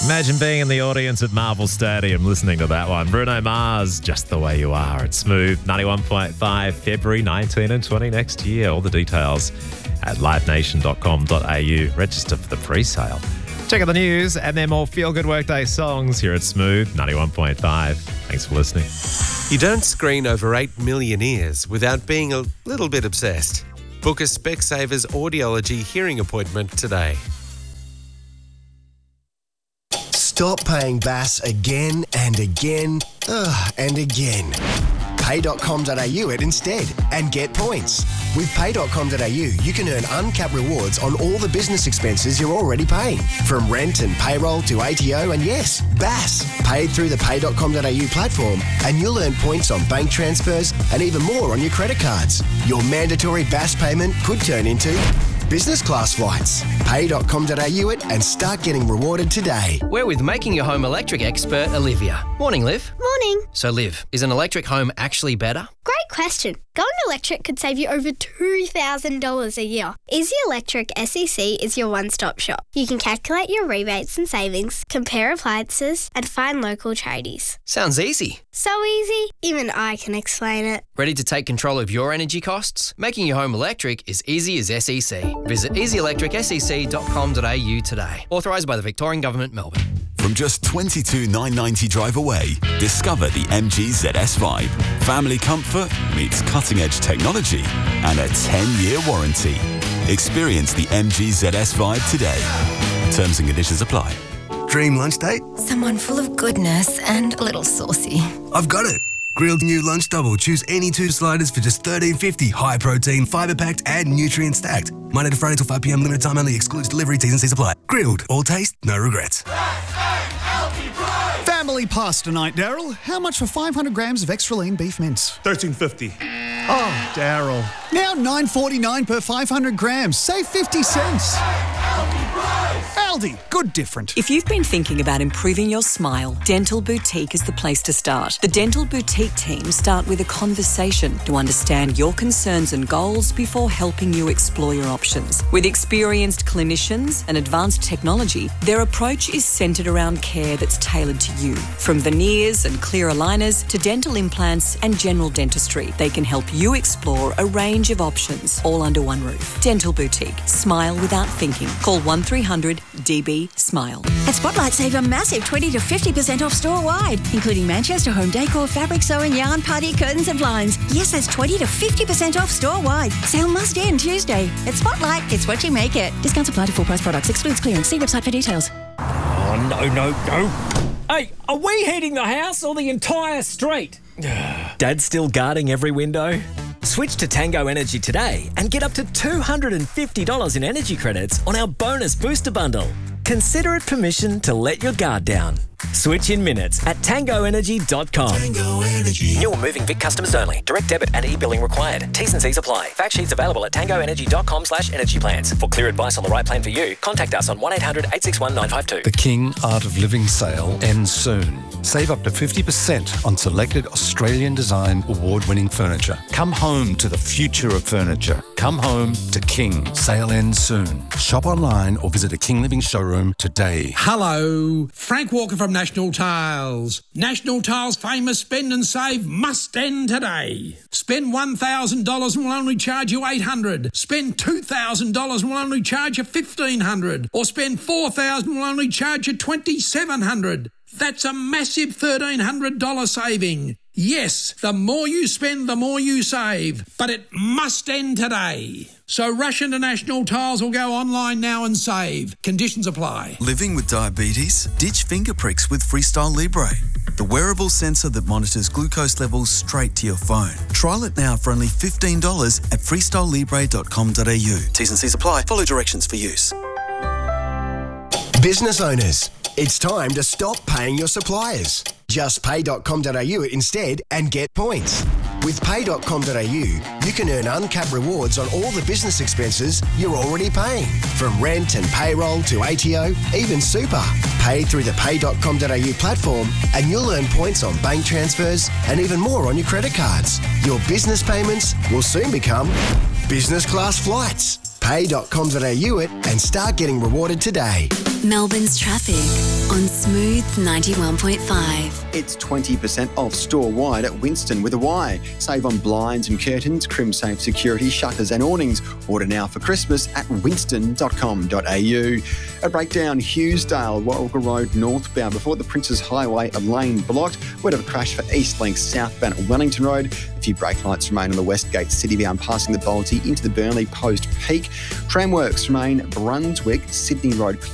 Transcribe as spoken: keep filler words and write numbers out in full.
Imagine being in the audience at Marvel Stadium listening to that one. Bruno Mars, Just the Way You Are. It's Smooth, ninety-one point five, February nineteen and twenty next year. All the details at live nation dot com dot a u. Register for the pre-sale. Check out the news and their more feel-good workday songs here at Smooth, ninety-one point five. Thanks for listening. You don't screen over eight million ears without being a little bit obsessed. Book a Specsavers audiology hearing appointment today. Stop paying B A S again and again ugh, and again. pay dot com dot a u it instead and get points. With pay dot com dot a u, you can earn uncapped rewards on all the business expenses you're already paying. From rent and payroll to A T O and yes, B A S. Paid through the pay dot com dot a u platform and you'll earn points on bank transfers and even more on your credit cards. Your mandatory B A S payment could turn into business class flights. pay dot com dot a u it and start getting rewarded today. We're with Making Your Home Electric expert Olivia. Morning, Liv. Morning. So, Liv, is an electric home actually better? Great question. Going electric could save you over two thousand dollars a year. Easy Electric S E C is your one-stop shop. You can calculate your rebates and savings, compare appliances, and find local tradies. Sounds easy. So easy, even I can explain it. Ready to take control of your energy costs? Making your home electric is easy as S E C. Visit easy electric s e c dot com dot a u today. Authorised by the Victorian Government, Melbourne. From just twenty-two thousand nine hundred ninety drive away, discover the M G Z S Vibe. Family comfort meets cutting-edge technology and a ten-year warranty. Experience the M G Z S Vibe today. Terms and conditions apply. Dream lunch date? Someone full of goodness and a little saucy. I've got it. Grilled new lunch double. Choose any two sliders for just thirteen fifty. High protein, fibre packed, and nutrient stacked. Monday to Friday till five p m. Limited time only. Excludes delivery. T's and C's apply. Grilled. All taste, no regrets. Family pasta night, Daryl. How much for five hundred grams of extra lean beef mince? thirteen fifty. Oh, Daryl. Now nine forty-nine per five hundred grams. Save fifty cents. Aldi, good different. If you've been thinking about improving your smile, Dental Boutique is the place to start. The Dental Boutique team start with a conversation to understand your concerns and goals before helping you explore your options. With experienced clinicians and advanced technology, their approach is centred around care that's tailored to you. From veneers and clear aligners to dental implants and general dentistry, they can help you explore a range of options, all under one roof. Dental Boutique. Smile without thinking. Call one three hundred D B SMILE. At Spotlight, save a massive twenty to fifty percent off store-wide, including Manchester home decor, fabric sewing, yarn, party, curtains and blinds. Yes, that's twenty to fifty percent off store-wide. Sale must end Tuesday. At Spotlight, it's what you make it. Discounts apply to full-price products. Excludes clearance. See website for details. Oh, no, no, no. Hey, are we heating the house or the entire street? Dad's still guarding every window? Switch to Tango Energy today and get up to two hundred fifty dollars in energy credits on our bonus booster bundle. Consider it permission to let your guard down. Switch in minutes at tango energy dot com. Tango Energy. New or moving Vic customers only. Direct debit and e-billing required. T's and C's apply. Fact sheets available at tango energy dot com slash energy plans. For clear advice on the right plan for you, contact us on one eight hundred eight six one nine five two. The King Art of Living sale ends soon. Save up to fifty percent on selected Australian design award-winning furniture. Come home to the future of furniture. Come home to King. Sale ends soon. Shop online or visit a King Living showroom today. Hello, Frank Walker from National Tiles. National Tiles' famous spend and save must end today. Spend one thousand dollars and we'll only charge you eight hundred dollars. Spend two thousand dollars and we'll only charge you fifteen hundred dollars. Or spend four thousand dollars and we'll only charge you twenty-seven hundred dollars. That's a massive thirteen hundred dollars saving. Yes, the more you spend, the more you save. But it must end today. So rush into National Tiles or go online now and save. Conditions apply. Living with diabetes? Ditch finger pricks with Freestyle Libre, the wearable sensor that monitors glucose levels straight to your phone. Trial it now for only fifteen dollars at freestyle libre dot com dot a u. T's and C's apply. Follow directions for use. Business owners, it's time to stop paying your suppliers. Just pay dot com dot a u instead and get points. With pay dot com dot a u, you can earn uncapped rewards on all the business expenses you're already paying. From rent and payroll to A T O, even super. Pay through the pay dot com dot a u platform and you'll earn points on bank transfers and even more on your credit cards. Your business payments will soon become business class flights. pay dot com dot a u it and start getting rewarded today. Melbourne's traffic on Smooth ninety-one point five. It's twenty percent off store-wide at Winston with a Y. Save on blinds and curtains, crim-safe security, shutters and awnings. Order now for Christmas at winston dot com dot a u. A breakdown, Hughesdale, Warwick Road northbound before the Princes Highway, a lane blocked. Word of a crash for Eastlink southbound at Wellington Road. A few brake lights remain on the Westgate Citybound passing the Balti into the Burnley Post Peak. Tramworks remain Brunswick, Sydney Road